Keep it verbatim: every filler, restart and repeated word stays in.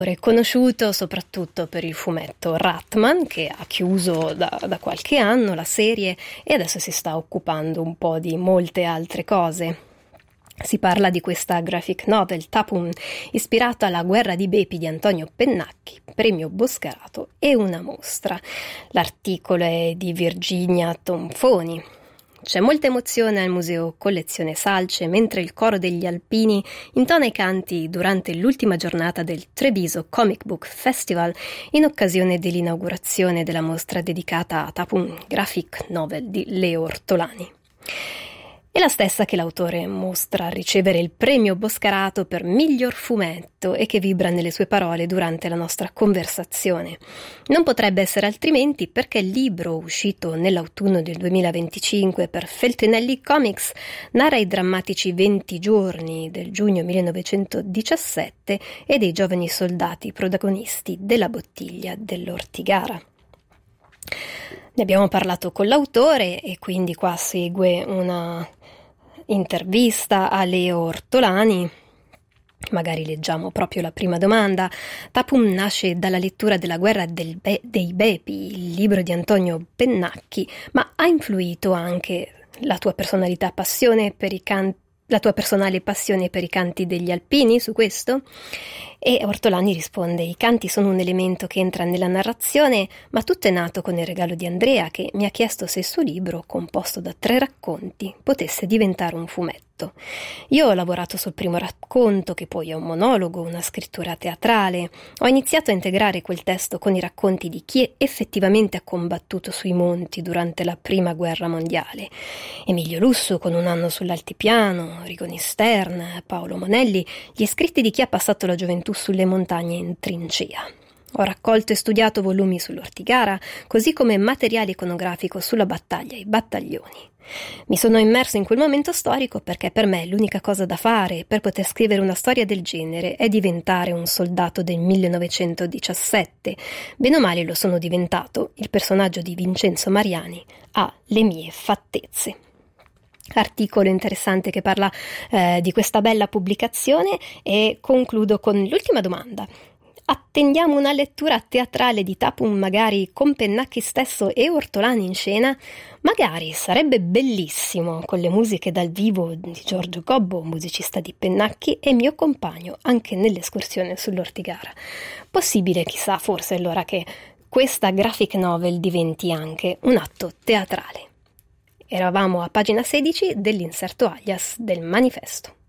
È conosciuto soprattutto per il fumetto Ratman, che ha chiuso da, da qualche anno la serie e adesso si sta occupando un po' di molte altre cose. Si parla di questa graphic novel Tapum, ispirata alla Guerra di Bepi di Antonio Pennacchi, premio Boscarato e una mostra. L'articolo è di Virginia Tonfoni. C'è molta emozione al Museo Collezione Salce mentre il coro degli Alpini intona i canti durante l'ultima giornata del Treviso Comic Book Festival in occasione dell'inaugurazione della mostra dedicata a Tapum, graphic novel di Leo Ortolani. È la stessa che l'autore mostra a ricevere il premio Boscarato per miglior fumetto e che vibra nelle sue parole durante la nostra conversazione. Non potrebbe essere altrimenti perché il libro, uscito nell'autunno del duemilaventicinque per Feltrinelli Comics, narra i drammatici venti giorni del giugno millenovecentodiciassette e dei giovani soldati protagonisti della bottiglia dell'Ortigara. Ne abbiamo parlato con l'autore e quindi qua segue una intervista a Leo Ortolani. Magari leggiamo proprio la prima domanda. Tapum nasce dalla lettura della Guerra del Be- dei Bepi, il libro di Antonio Pennacchi, ma ha influito anche la tua personalità passione per i canti, la tua personale passione per i canti degli alpini su questo? E Ortolani risponde: i canti sono un elemento che entra nella narrazione, ma tutto è nato con il regalo di Andrea, che mi ha chiesto se il suo libro, composto da tre racconti, potesse diventare un fumetto. Io ho lavorato sul primo racconto, che poi è un monologo, una scrittura teatrale. Ho iniziato a integrare quel testo con i racconti di chi effettivamente ha combattuto sui monti durante la prima guerra mondiale. Emilio Lussu con Un anno sull'altipiano, Rigoni Stern, Paolo Monelli, gli scritti di chi ha passato la gioventù sulle montagne in trincea. Ho raccolto e studiato volumi sull'Ortigara, così come materiale iconografico sulla battaglia e i battaglioni. Mi sono immerso in quel momento storico perché per me l'unica cosa da fare per poter scrivere una storia del genere è diventare un soldato del millenovecentodiciassette. Bene o male lo sono diventato, il personaggio di Vincenzo Mariani ha le mie fattezze. Articolo interessante che parla eh, di questa bella pubblicazione e concludo con l'ultima domanda. Attendiamo una lettura teatrale di Tapum, magari con Pennacchi stesso e Ortolani in scena? Magari, sarebbe bellissimo, con le musiche dal vivo di Giorgio Gobbo, musicista di Pennacchi e mio compagno anche nell'escursione sull'Ortigara. Possibile, chissà, forse allora che questa graphic novel diventi anche un atto teatrale. Eravamo a pagina sedici dell'inserto alias del manifesto.